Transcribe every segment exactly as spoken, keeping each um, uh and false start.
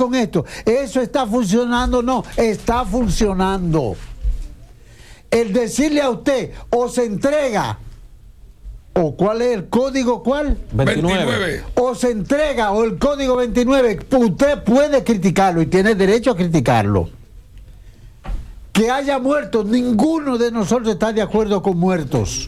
con esto. Eso está funcionando, no, está funcionando. El decirle a usted, o se entrega, o cuál es el código, ¿cuál? veintinueve. O se entrega, o el código veintinueve, usted puede criticarlo y tiene derecho a criticarlo. Que haya muertos, ninguno de nosotros está de acuerdo con muertos.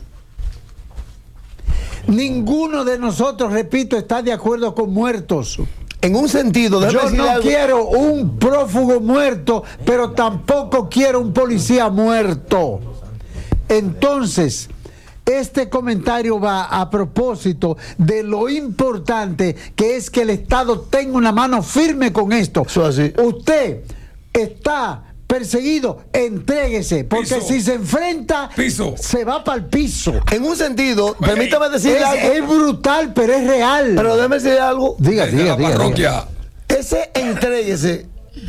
Ninguno de nosotros, repito, está de acuerdo con muertos. En un sentido, yo no algo. quiero un prófugo muerto, pero tampoco quiero un policía muerto. Entonces, este comentario va a propósito de lo importante que es que el Estado tenga una mano firme con esto. Eso así. Usted está perseguido, entréguese, porque Piso. si se enfrenta, Piso. se va para el piso. En un sentido, Okay. permítame decirle Es, algo. es brutal, pero es real. Pero déjeme decirle algo. Diga, Desde diga, la diga, parroquia. diga. Ese entréguese,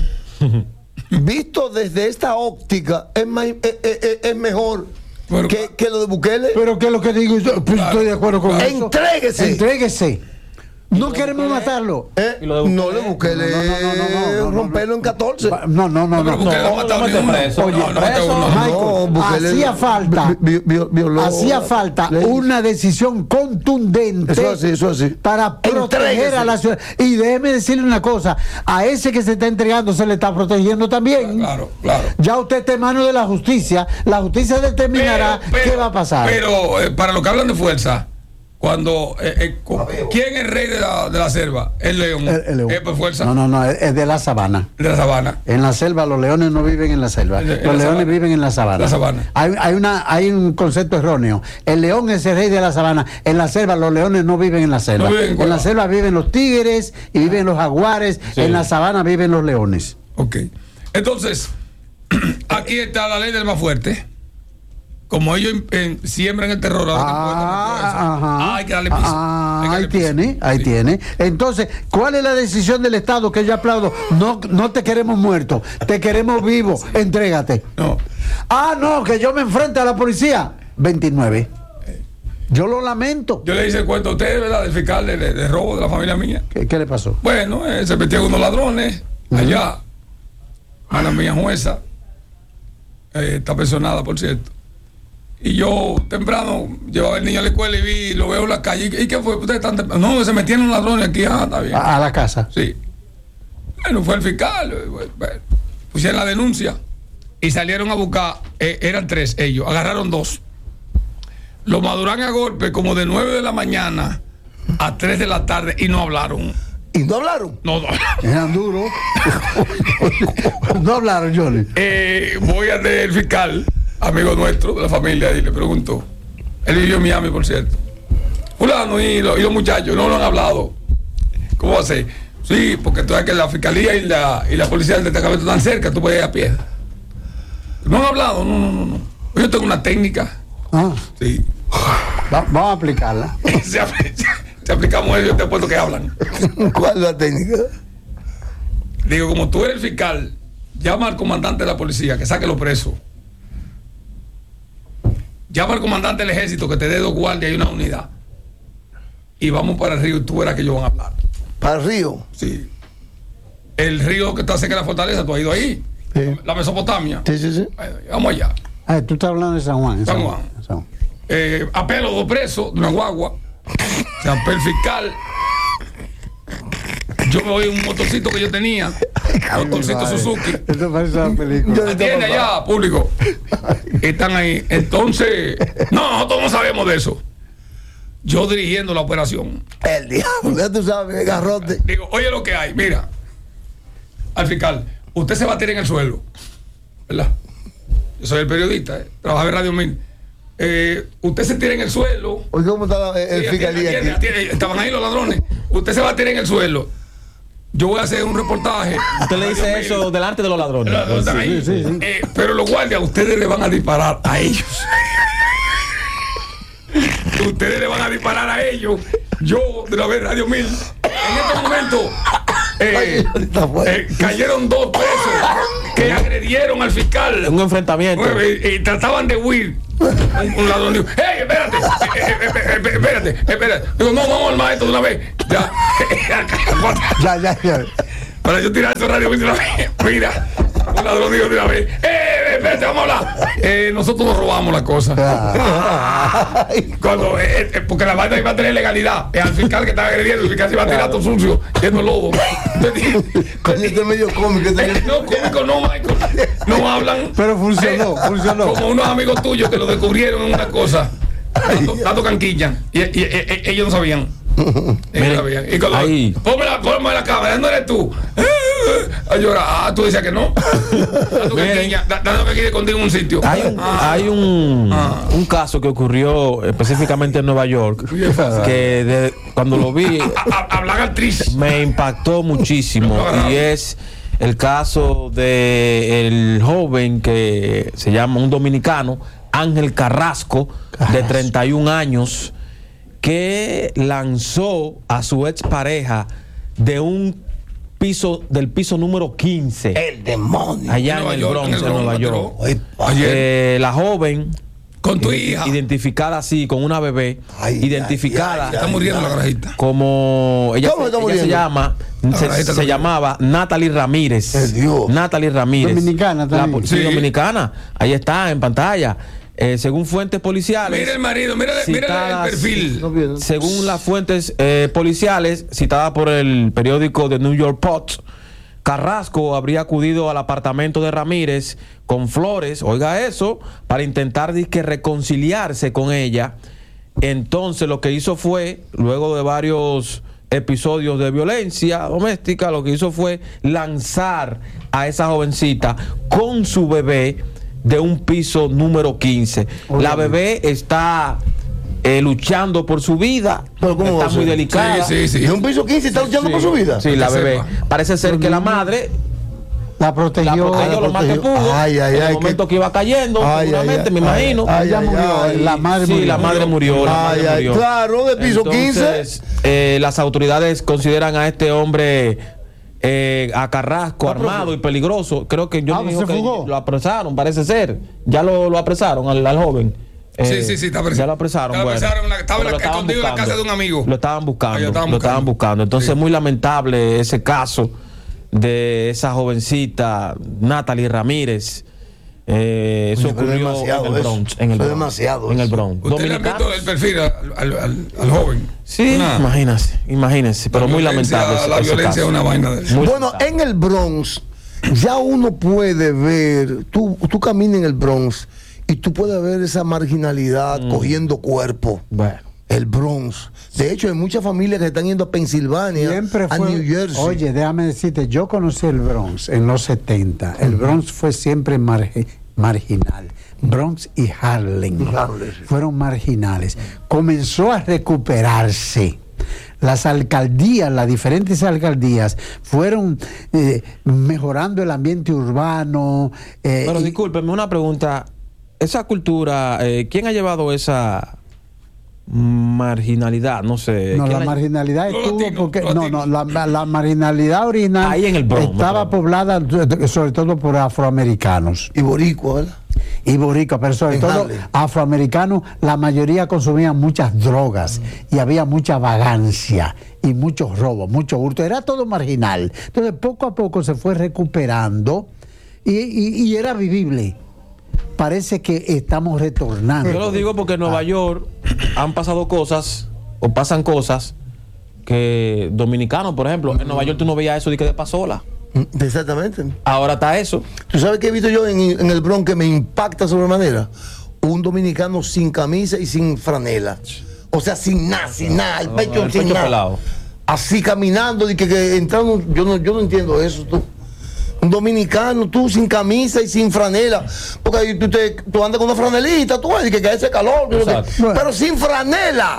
visto desde esta óptica, es, más, es, es- es mejor Pero- que, que lo de Bukele. Pero que es lo que digo yo, pues Claro. estoy de acuerdo con eso. Entréguese. Entréguese. No queremos matarlo. ¿Eh? ¿Y lo de Bukele? No, lo de Bukele, No, no, no, no, no, no, no, romperlo en catorce. Va- No, no, no, No, pero no. Bukele no, no mató no ni mete uno. preso. Oye, No, no mató preso, uno. Michael, No, Bukele hacía falta, vi- vi- vi- violó- hacía falta ley. una decisión contundente Eso así, eso así. para proteger Entréguese. a la ciudad. Y déjeme decirle una cosa, a ese que se está entregando se le está protegiendo también. Claro, claro. Ya usted está en manos de la justicia, la justicia determinará Pero- pero- qué va a pasar. Pero eh, para los que hablan de fuerza, cuando eh, eh, co- ¿quién es el rey de la, de la selva? El león. El- el león. Es por fuerza No, no, no, es es de la sabana. de la sabana. En la selva, los leones no viven en la selva. En la- en Los la leones sabana. viven en la sabana. La sabana. Hay, hay, una, hay un concepto erróneo. El león es el rey de la sabana. En la selva, los leones no viven en la selva. No viven en en cueva. la selva viven los tigres y viven los jaguares. Sí. En la sabana viven los leones. Ok. Entonces, aquí está la ley del más fuerte. Como ellos eh, siembran el terror, ahora que Ah, pueden, ajá. ah, hay que darle piso. Ah, Hay que ahí darle piso. tiene, ahí Sí. tiene. Entonces, ¿cuál es la decisión del Estado que yo aplaudo? No, no te queremos muerto, te queremos vivo. Entrégate. No. Ah, no, que yo me enfrente a la policía. veintinueve. Yo lo lamento. Yo le hice el cuento a ustedes, ¿verdad? Del fiscal de, de- de robo de la familia mía. ¿Qué, qué le pasó? Bueno, eh, se metieron unos ladrones allá. A la mía jueza. eh, está personada, por cierto. Y yo temprano llevaba el niño a la escuela y vi, lo veo en la calle. ¿Y qué fue? ¿Ustedes están temprano? No, se metieron los ladrones aquí. Ah, está bien. A, a la casa. Sí. Bueno, fue el fiscal. eh, Bueno, pusieron la denuncia y salieron a buscar. eh, eran tres ellos. Agarraron dos. Los maduran a golpe como de nueve de la mañana a tres de la tarde y no hablaron. ¿Y no hablaron? No, no. Eran duros. No hablaron, Johnny. Eh, voy a del fiscal, amigo nuestro de la familia, y le pregunto. Él vivió en Miami, por cierto. Fulano y, lo- y los muchachos no lo han hablado. ¿Cómo va a ser? Sí, porque tú sabes que la fiscalía y la, y la policía del destacamento están cerca, tú puedes ir a pie. No han hablado, no, no, no. no. Yo tengo una técnica. Ah, Sí. va- vamos a aplicarla. Si, apl- si aplicamos eso, yo te apuesto que hablan. ¿Cuál es la técnica? Digo, como tú eres el fiscal, llama al comandante de la policía que saque los presos. Llama al comandante del ejército que te dé dos guardias y una unidad. Y vamos para el río y tú verás que ellos van a hablar. Para el río. Sí. El río que está cerca de la fortaleza, tú has ido ahí. Sí. La Mesopotamia. Sí, sí, sí. Bueno, vamos allá. Ah, tú estás hablando de San Juan. en San Juan. San Juan. Eh, apelo dos presos de una guagua. Se apela el fiscal. Yo me voy en un motorcito que yo tenía. Un motorcito Suzuki. Esto parece una película. Atiende allá, público. Están ahí. Entonces, no, nosotros no sabemos de eso. Yo dirigiendo la operación. El diablo, ya tú sabes, el garrote. Digo, oye lo que hay, mira. Al fiscal, usted se va a tirar en el suelo. ¿Verdad? Yo soy el periodista, ¿eh? Trabajo en Radio Mil. Eh, usted se tira en el suelo. Oye, ¿cómo está la- el Sí, fiscalía atiende, aquí? atiende, estaban ahí los ladrones. Usted se va a tirar en el suelo. Yo voy a hacer un reportaje. Usted le dice Radio eso Mil. delante de los ladrones. Los ladrones están ahí. Eh, pero los guardias, ustedes le van a disparar a ellos. Ustedes le van a disparar a ellos. Yo, de la vez Radio Mil, en este momento eh, Está fuerte. eh, cayeron dos presos que agredieron al fiscal. Un enfrentamiento. Y, y trataban de huir. Un, un ladrón dijo, ¡hey, espérate! Eh, eh, eh, eh, espérate, espérate. Digo, no, vamos al maestro de una vez. Ya. Ya, ya, ya. Para yo tirar ese radio, mira, mira, un ladrón dijo de una vez, eh, espérate, vamos a hablar. Eh, nosotros nos robamos la cosa. Cuando, eh, eh, porque la vaina iba a tener legalidad. Eh, al fiscal que estaba agrediendo, el fiscal se iba a tirar todo sucio, lleno de lodo. Coño, este es medio cómico. Este no, cómico no, Michael. No hablan. Pero funcionó, eh, funcionó. Como unos amigos tuyos que lo descubrieron en una cosa, dando, dando canquilla. Y, y, y, y ellos no sabían. Ellos no sabían. Y cuando, ponme la, ponme la cámara, no eres tú. A llorar. Ah, tú decías que no. Dando canquilla, dando canquilla escondido en un sitio. Hay un, ah, hay un, ah. un caso que ocurrió específicamente en Nueva York, que de, cuando lo vi, hablar actriz, me impactó muchísimo. Y es el caso de el joven que se llama, un dominicano, Ángel Carrasco, de treinta y un años, que lanzó a su expareja de un piso, del piso número quince. El demonio. Allá en, en el York, Bronx, en, en Nueva York. Ayer. Eh, la joven, con tu hija, identificada así, con una bebé, ay, identificada, ay, ay, está muriendo ay, la carajita. Como ella, ¿Cómo está ella se muriendo? llama, se, se llamaba Natalie Ramírez. El Dios. Natalie Ramírez. Dominicana también. La, sí, Sí. dominicana. Ahí está en pantalla. Eh, según fuentes policiales. Mira el marido, mira, mira citadas- el perfil. Según las fuentes eh, policiales citadas por el periódico The New York Post, Carrasco habría acudido al apartamento de Ramírez con flores, oiga eso, para intentar disque reconciliarse con ella. Entonces lo que hizo fue, luego de varios episodios de violencia doméstica, lo que hizo fue lanzar a esa jovencita con su bebé de un piso número quince. Oye, la bebé está eh, luchando por su vida, Pero ¿cómo va está a muy ser? delicada. Sí, sí, sí. De un piso quince está luchando Sí, por su vida. sí, la Que bebé. sepa. Parece ser que la madre La la protegió. protegió lo más que protegió. pudo. Ay, ay, en el ay, momento que- que iba cayendo, Ay, seguramente, ay, me ay, imagino. ay, Ella ay, murió, ay. la madre Sí, murió. la madre murió. La Ay, madre ay, murió. claro, de piso Entonces, eh, las autoridades consideran a este hombre eh, a Carrasco armado y peligroso. Creo que yo Ah, dijo ¿se que fugó? lo apresaron, parece ser. Ya lo, lo apresaron al, al joven. Sí, Eh, sí, sí, está apresado. Ya lo apresaron. Lo bueno. apresaron en la- estaba Pero en la- lo estaban escondido en la buscando. casa de un amigo. Lo estaban buscando. Ah, lo estaban lo estaban buscando. buscando. Entonces, Sí. muy lamentable ese caso de esa jovencita, Natalie Ramírez. Eh, eso Oye, pero ocurrió demasiado en el eso. Bronx. En el Eso es Bronx. demasiado En el eso. Bronx. ¿Ustedes le han visto el perfil al, al, al, al joven? Sí, Una- imagínese, imagínese, pero la muy violencia- lamentable. ese- La ese violencia caso. es una vaina de eso. Muy Bueno, lamentable. en el Bronx ya uno puede ver, tú, tú caminas en el Bronx y tú puedes ver esa marginalidad Mm. cogiendo cuerpo. Bueno. El Bronx. De hecho, hay muchas familias que están yendo a Pensilvania, Siempre a fue. New Jersey. Oye, déjame decirte, yo conocí el Bronx en los setenta. El Bronx fue siempre margi- marginal. Bronx y Harlem Harlem, sí. fueron marginales. Comenzó a recuperarse. Las alcaldías, las diferentes alcaldías, fueron eh, mejorando el ambiente urbano. eh, Pero y- discúlpeme, una pregunta. Esa cultura, eh, ¿quién ha llevado esa marginalidad? No sé. No, ¿quién la la- marginalidad Los estuvo latinos, porque los no, no, latinos. la, la marginalidad original Ahí en el Bronx, estaba me poblada eh, sobre todo por afroamericanos Y boricua, ¿verdad? y boricuas, pero sobre En todo Harlem. afroamericanos. La mayoría consumían muchas drogas y había mucha vagancia y muchos robos, mucho hurto. Era todo marginal. Entonces poco a poco se fue recuperando y, y- y era vivible. Parece que estamos retornando. Yo lo digo porque en Nueva Ah. York han pasado cosas, o pasan cosas, que dominicanos, por ejemplo, en Nueva York tú no veías eso de que de pasola. Mm, Exactamente. Ahora está eso. ¿Tú sabes qué he visto yo en, en el Bronx que me impacta sobremanera? Un dominicano sin camisa y sin franela. O sea, sin nada, sin nada, el pecho, el sin pecho nada. pelado. Así caminando, y que, que entrando, yo no, yo no entiendo eso, tú. Un dominicano, tú sin camisa y sin franela. Porque ahí tú, te, tú andas con una franelita, tú ves que, que hace calor, que- Exacto. pero sin franela.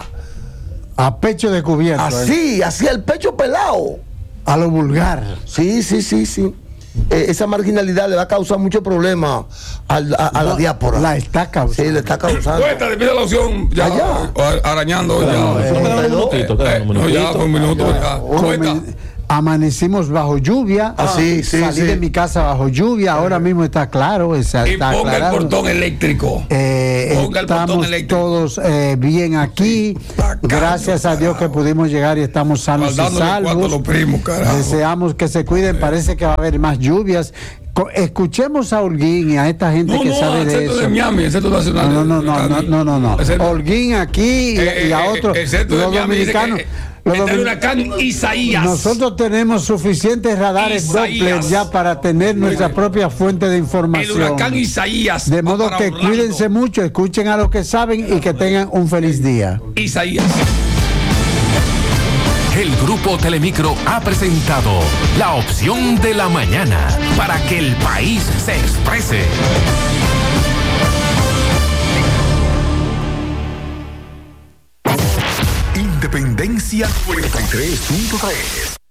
A pecho descubierto. ¿eh? Así, así el pecho pelado. A lo vulgar. Sí, sí, sí, sí. Eh, esa marginalidad le va a causar mucho problema al- a, a la No, diáspora. la está causando. Sí, le está causando. Cuesta, le pide la opción ya, Allá. o- arañando Pero, ya. eh, eh, quedan unos minutitos, quedan Eh, unos no, ya minutitos. fue un minuto. Ya, ya. un Cuesta. min- Amanecimos bajo lluvia. Ah, sí, sí, Salí sí. de mi casa bajo lluvia. Ahora mismo está claro. Está, Y está ponga el aclarado. portón eléctrico. Eh, Ponga el portón estamos eléctrico. todos eh, bien aquí. Tacaño, Gracias a Dios que pudimos llegar y estamos sanos y Guardándole cuarto a salvos. los primos, carajo. Deseamos que se cuiden. Parece que va a haber más lluvias. Co- Escuchemos a Holguín y a esta gente No, que no, sabe el de centro eso. de Miami, el centro nacional. No, no, de- no, no, no, no, no. El centro- Holguín aquí y, Eh, y a eh, otros, el centro de los Miami dice dominicanos. que, los está el domin- huracán Isaías. Nosotros tenemos suficientes radares Isaías. Doppler ya para tener nuestra propia fuente de el información. huracán Isaías. De va modo para que Orlando. cuídense mucho, escuchen a los que saben y que tengan un feliz día. Isaías. El Grupo Telemicro ha presentado la opción de la mañana para que el país se exprese. Independencia noventa y tres punto tres.